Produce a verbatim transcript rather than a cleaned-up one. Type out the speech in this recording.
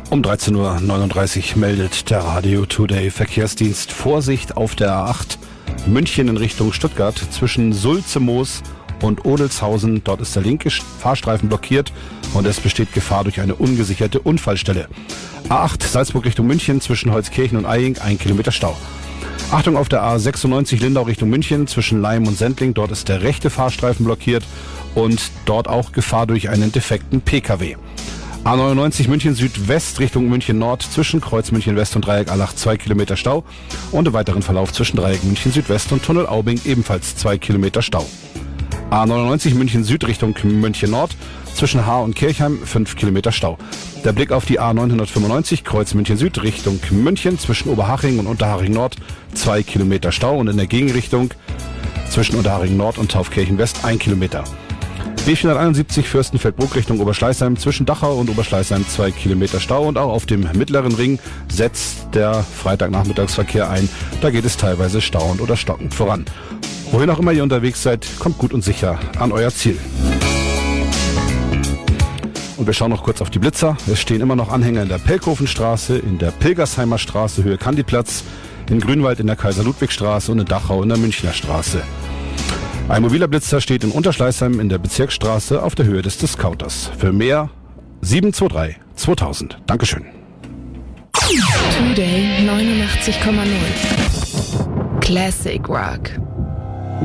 Um dreizehn Uhr neununddreißig meldet der Radio Today Verkehrsdienst Vorsicht auf der A acht München in Richtung Stuttgart zwischen Sulze-Moos und Odelshausen. Dort ist der linke Fahrstreifen blockiert und es besteht Gefahr durch eine ungesicherte Unfallstelle. A acht Salzburg Richtung München zwischen Holzkirchen und Eying, ein Kilometer Stau. Achtung auf der A sechsundneunzig Lindau Richtung München zwischen Leim und Sendling. Dort ist der rechte Fahrstreifen blockiert und dort auch Gefahr durch einen defekten P K W. A neunundneunzig München Südwest Richtung München Nord zwischen Kreuz München West und Dreieck Allach zwei Kilometer Stau und im weiteren Verlauf zwischen Dreieck München Südwest und Tunnel Aubing ebenfalls zwei Kilometer Stau. A neunundneunzig München Süd Richtung München Nord zwischen Haar und Kirchheim fünf Kilometer Stau. Der Blick auf die A neunhundertfünfundneunzig Kreuz München Süd Richtung München zwischen Oberhaching und Unterhaching Nord zwei Kilometer Stau und in der Gegenrichtung zwischen Unterhaching Nord und Taufkirchen West ein Kilometer. B vierhunderteinundsiebzig Fürstenfeldbruck Richtung Oberschleißheim zwischen Dachau und Oberschleißheim zwei Kilometer Stau und auch auf dem mittleren Ring setzt der Freitagnachmittagsverkehr ein. Da geht es teilweise stauend oder stockend voran. Wohin auch immer ihr unterwegs seid, kommt gut und sicher an euer Ziel. Und wir schauen noch kurz auf die Blitzer. Es stehen immer noch Anhänger in der Pelkhofenstraße, in der Pilgersheimer Straße, Höhe Kandiplatz, in Grünwald in der Kaiser-Ludwig-Straße und in Dachau in der Münchner Straße. Ein mobiler Blitzer steht in Unterschleißheim in der Bezirksstraße auf der Höhe des Discounters. Für mehr sieben zwei drei zweitausend. Dankeschön. Today neunundachtzig Komma null Classic Rock.